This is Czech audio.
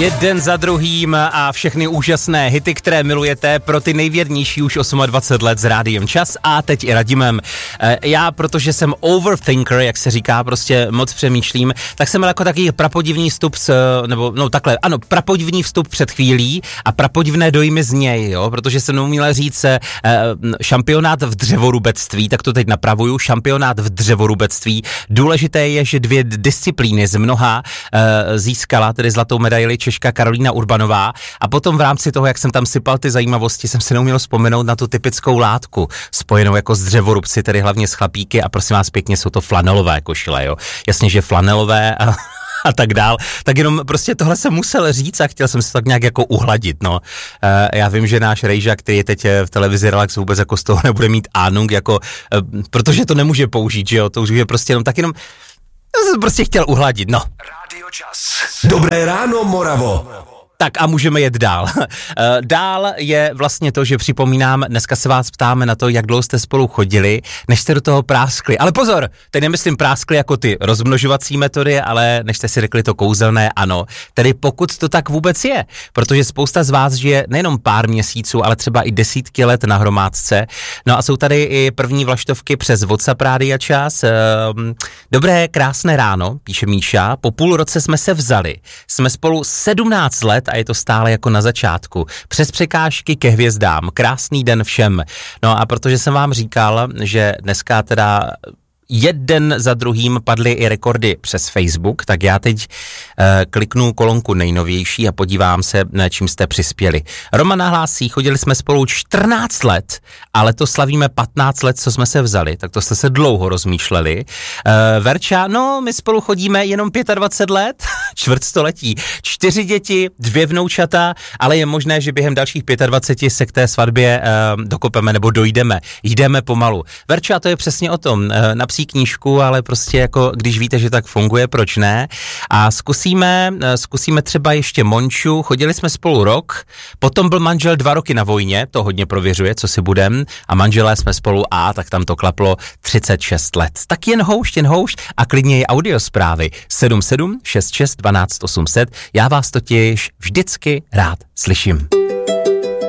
Jeden za druhým a všechny úžasné hity, které milujete, pro ty nejvěrnější už 28 let s Rádiem Čas a teď i Radimem. Já, protože jsem overthinker, jak se říká, prostě moc přemýšlím, tak jsem měl jako takový prapodivný vstup prapodivný vstup před chvílí a prapodivné dojmy z něj, jo, protože jsem neuměl říct šampionát v dřevorubectví, tak to teď napravuju, šampionát v dřevorubectví. Důležité je, že 2 disciplíny z mnoha získala, tedy zlatou medaili Češka Karolína Urbanová a potom v rámci toho, jak jsem tam sypal ty zajímavosti, jsem si neuměl vzpomenout na tu typickou látku, spojenou jako s dřevorubci, tedy hlavně s chlapíky a prosím vás pěkně, jsou to flanelové košile, jo. Jasně, že flanelové a tak dál, tak jenom prostě tohle jsem musel říct a chtěl jsem se tak nějak jako uhladit, no. Já vím, že náš Rejža, který je teď v televizi Relax, vůbec jako z toho nebude mít Ahnung, jako, protože to nemůže použít, že jo, to už je prostě jenom tak jenom, já jsem prostě chtěl uhladit, no. Rádio Čas. Dobré ráno, Moravo. Tak a můžeme jet dál. Dál je vlastně to, že připomínám, dneska se vás ptáme na to, jak dlouho jste spolu chodili, než jste do toho práskli. Ale pozor, teď nemyslím práskli jako ty rozmnožovací metody, ale než jste si řekli to kouzelné ano. Tedy pokud to tak vůbec je, protože spousta z vás žije nejenom pár měsíců, ale třeba i desítky let na hromádce. No a jsou tady i první vlaštovky přes WhatsApp Rádia Čas. Dobré, krásné ráno, píše Míša. Po půl roce jsme se vzali. Jsme spolu 17 let a je to stále jako na začátku. Přes překážky ke hvězdám. Krásný den všem. No a protože jsem vám říkal, že dneska teda jeden za druhým padly i rekordy přes Facebook, tak já teď kliknu kolonku nejnovější a podívám se, čím jste přispěli. Roman nahlásí, chodili jsme spolu 14 let, ale to slavíme 15 let, co jsme se vzali, tak to jste se dlouho rozmýšleli. Verča, no my spolu chodíme jenom 25 let, čtvrtstoletí, 4 děti, 2 vnoučata, ale je možné, že během dalších 25 se k té svatbě dokopeme nebo dojdeme, jdeme pomalu. Verča, to je přesně o tom, napsí knížku, ale prostě jako, když víte, že tak funguje, proč ne? A zkusíme třeba ještě Monču, chodili jsme spolu rok, potom byl manžel 2 roky na vojně, to hodně prověřuje, co si budem, a manželé jsme spolu tak tam to klaplo 36 let. Tak jen houšť a klidně i audiosprávy 77 66 12 800, já vás totiž vždycky rád slyším.